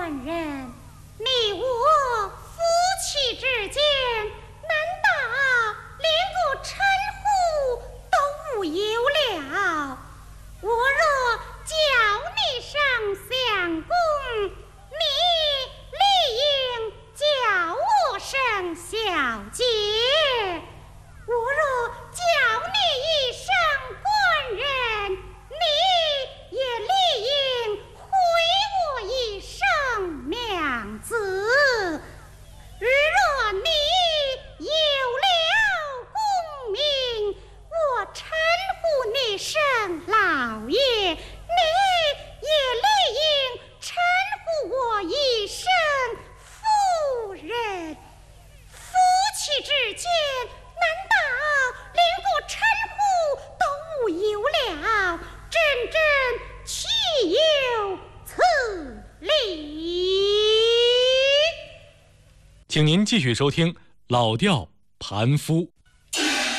官人，你我夫妻之间，难道连个称呼都无有了？我若叫你上相公，你理应叫我声小姐；我若叫你一声官人，你也理应回我一声娘子。如若你有了功名，我称呼你声老爷，你也理应称呼我一声夫人。夫妻之间，难道连个称呼都无有了？真正岂有此理！ 请您继续收听老调盘夫。